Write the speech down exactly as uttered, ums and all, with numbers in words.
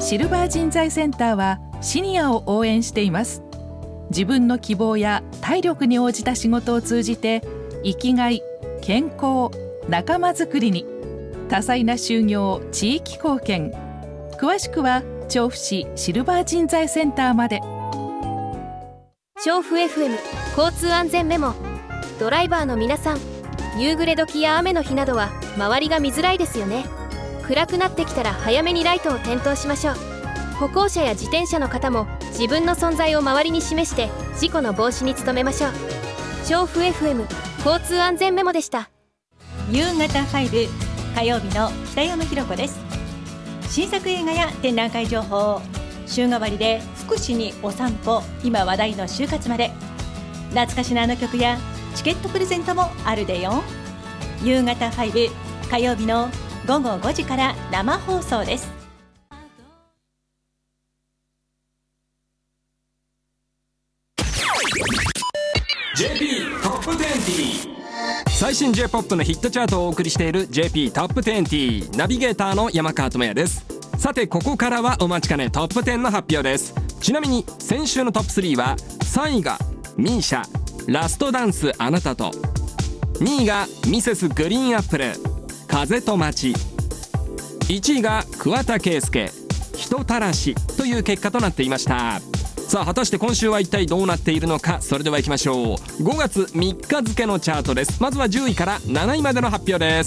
シルバー人材センターはシニアを応援しています。自分の希望や体力に応じた仕事を通じて生きがい、健康、仲間づくりに多彩な就業、地域貢献。詳しくは調布市シルバー人材センターまで。 調布 エフエム 交通安全メモ。ドライバーの皆さん、夕暮れ時や雨の日などは周りが見づらいですよね。暗くなってきたら早めにライトを点灯しましょう。歩行者や自転車の方も自分の存在を周りに示して事故の防止に努めましょう。調布 エフエム 交通安全メモでした。 夕方ファイブ火曜日の北山ひろ子です。新作映画や展覧会情報、週替わりで福祉にお散歩、今話題の就活まで、懐かしのあの曲やチケットプレゼントもあるでよ。夕方ファイブ火曜日のごごごじから生放送です。 ジェーピー トップにじゅう。 最新 J-ポップ のヒットチャートをお送りしている ジェーピー トップにじゅう。ナビゲーターの山川智也です。さてここからはお待ちかねトップじゅうの発表です。ちなみに先週のトップスリーはさんいがミーシャラストダンスあなたと、にいがミセスグリーンアップル風と街、いちいが桑田佳祐人たらしという結果となっていました。さあ果たして今週は一体どうなっているのか。それではいきましょう。ごがつみっか付のチャートです。まずはじゅういからなないまでの発表です。